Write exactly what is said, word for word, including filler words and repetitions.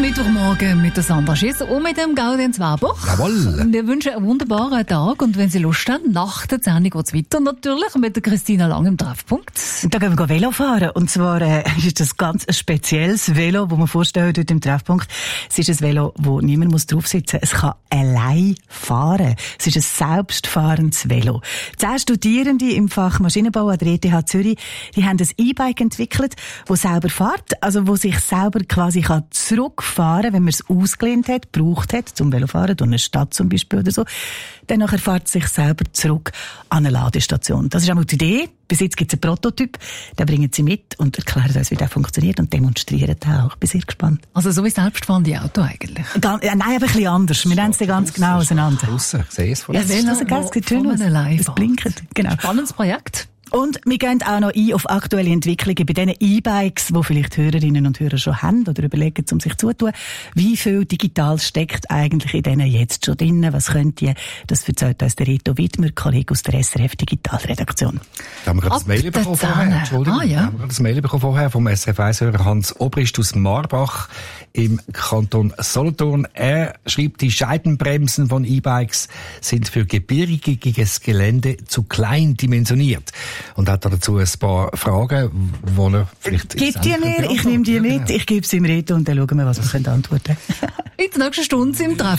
Mittwochmorgen mit der Sandra Schiss und mit dem Gaudenz Weber. Jawohl. Wir wünschen einen wunderbaren Tag und wenn Sie Lust haben, nach der Sendung geht es weiter. Natürlich mit der Christina Lang im Treffpunkt. Da gehen wir Velo fahren. Und zwar äh, ist das ganz ein spezielles Velo, das wir vorstellen dort im Treffpunkt. Es ist ein Velo, wo niemand muss drauf sitzen muss. Es kann allein fahren. Es ist ein selbstfahrendes Velo. Zehn Studierende im Fach Maschinenbau an der E T H Zürich, die haben ein E-Bike entwickelt, das selber fährt, also wo sich selber quasi kann zurückfahren, wenn man es ausgelehnt hat, gebraucht hat, zum Velofahren, durch eine Stadt zum Beispiel oder so. Dann nachher fährt es sich selber zurück an eine Ladestation. Das ist einmal die Idee. Bis jetzt gibt es einen Prototyp, den bringen sie mit und erklären uns, wie der funktioniert und demonstrieren den auch. Ich bin sehr gespannt. Also so wie selbstfahrende Auto eigentlich? Ganz, äh, nein, aber ein bisschen anders. Wir nennen es ganz genau auseinander. Draussen, ich sehe es von Ja, das ist das, das sieht schön aus. Es blinkt. Genau. Spannendes Projekt. Und wir gehen auch noch ein auf aktuelle Entwicklungen bei diesen E-Bikes, die vielleicht Hörerinnen und Hörer schon haben oder überlegen, um sich zuzutun. Wie viel digital steckt eigentlich in denen jetzt schon drin? Was könnt ihr? Das erzählt uns der Reto Widmer, Kollege aus der S R F Digitalredaktion. Da haben wir gerade das Mail bekommen vorher. Entschuldigung. Ah, ja. Da haben wir gerade das Mail bekommen vorher vom S R F eins-Hörer Hans Obrist aus Marbach im Kanton Solothurn. Er schreibt, die Scheibenbremsen von E-Bikes sind für gebirgiges Gelände zu klein dimensioniert. Und hat dazu ein paar Fragen, die er vielleicht... Gib die mir, ich nehme die mit, ich gebe sie ihm Reto und dann schauen wir, was wir antworten können. In der nächsten Stunde im Treff.